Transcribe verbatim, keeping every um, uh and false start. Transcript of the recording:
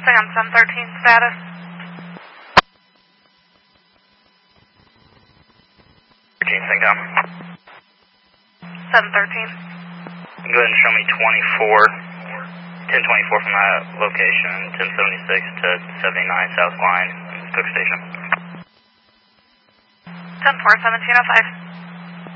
Stay on seven thirteen status. thirteen, stay down. seven thirteen. Go ahead and show me twenty-four. ten twenty-four from that location, ten seventy-six to seventy-nine South Line, Cook Station. ten four, seventeen oh five.